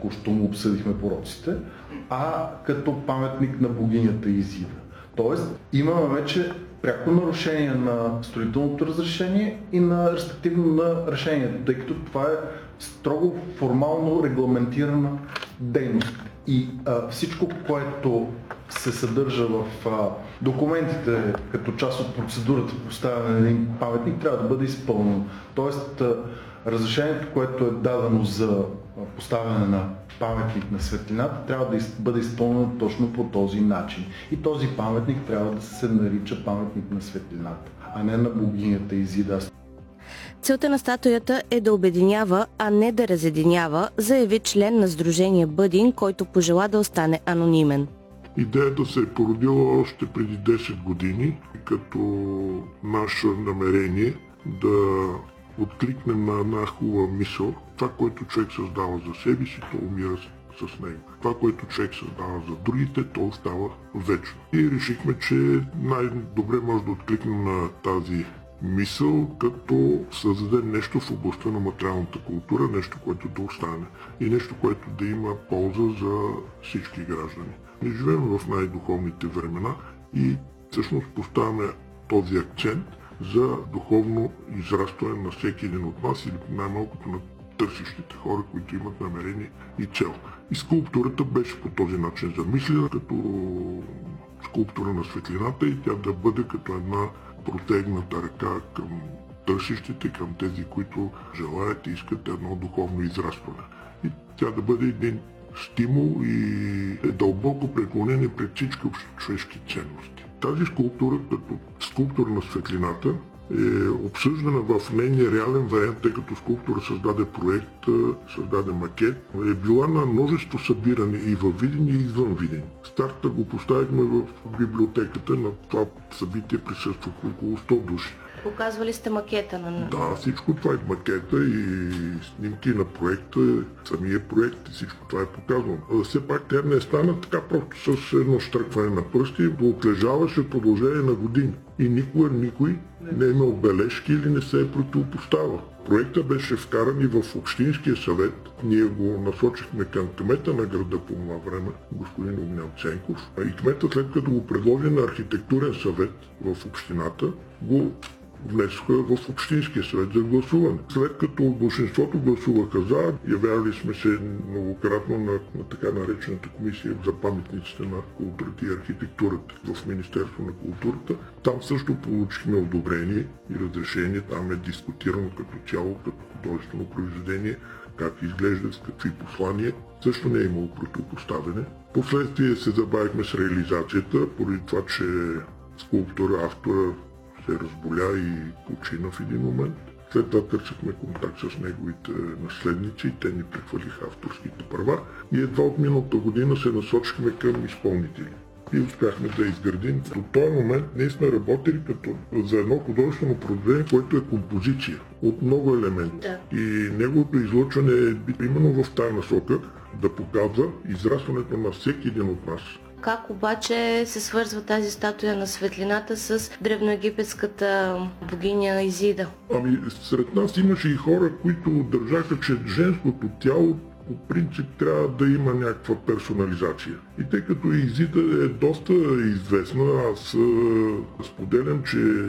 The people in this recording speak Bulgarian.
току-що му обсъдихме пороците, а като паметник на богинята Изида. Тоест имаме вече пряко нарушение на строителното разрешение и респективно на решението, тъй като това е строго формално регламентирана дейност. И всичко, което се съдържа в документите като част от процедурата по поставяне на един паметник, трябва да бъде изпълнено. Тоест разрешението, което е дадено за поставяне на паметник на светлината, трябва да бъде изпълнено точно по този начин. И този паметник трябва да се нарича паметник на светлината, а не на богинята Изида. Целта на статуята е да обединява, а не да разединява, заяви член на сдружение Бъдин, който пожела да остане анонимен. Идеята се е породила още преди 10 години, като наше намерение да откликнем на една хубава мисъл. Това, което човек създава за себе си, то умира с него. Това, което човек създава за другите, то остава вечно. И решихме, че най-добре може да откликнем на тази мисъл, като създадем нещо в областта на материалната култура, нещо, което да остане и нещо, което да има полза за всички граждани. Ние живеем в най-духовните времена и всъщност поставяме този акцент за духовно израстване на всеки един от нас или най-малкото на търсещите хора, които имат намерение и цел. И скулптурата беше по този начин замислена като скулптура на светлината и тя да бъде като една протегната ръка към търсещите, към тези, които желаят и искат едно духовно израстване. И тя да бъде един стимул и дълбоко преклонение пред всички общочовешки ценности. Тази скулптура, като скулптура на светлината, е обсъждана в нейния реален вариант, тъй като скулптура създаде проект, създаде макет. Е била на множество събиране и във Видин и извън Видин. Старта го поставихме в библиотеката, на това събитие присъстваха около 100 души. Показвали сте макета на... Да, всичко това е макета и снимки на проекта, самия проект и всичко това е показано. Все пак тя не стана така просто с едно штръкване на пръсти, отлежаваше в продължение на години. И никой не е имал бележки или не се е противопоставил. Проектът беше вкаран и в Общинския съвет. Ние го насочихме към кмета на града по това време, господин Огнян Ценков. И кметът, след като го предложи на архитектурен съвет в общината, го внесоха в Общинския съвет за гласуване. След като большинството гласуваха за, явявали сме се многократно на така наречената комисия за паметниците на културата и архитектурата в Министерство на културата. Там също получихме одобрение и разрешение. Там е дискутирано като цяло, като художествено произведение, как изглежда, с какви послания. Също не е имало противопоставяне. Последствие се забавихме с реализацията, поради това, че скулптора, автора се разболя и почина в един момент. След това търсихме контакт с неговите наследници и те ни прехвърлиха авторските права и едва от миналата година се насочихме към изпълнители. И успяхме да изградим. До този момент ние сме работили като за едно художествено произведение, което е композиция от много елементи. Да. И неговото излъчване е именно в тази насока да показва израстването на всеки един от нас. Как обаче се свързва тази статуя на светлината с древноегипетската богиня Изида? Ами, сред нас имаше и хора, които държаха, че женското тяло по принцип трябва да има някаква персонализация. И тъй като Изида е доста известна, аз споделям, че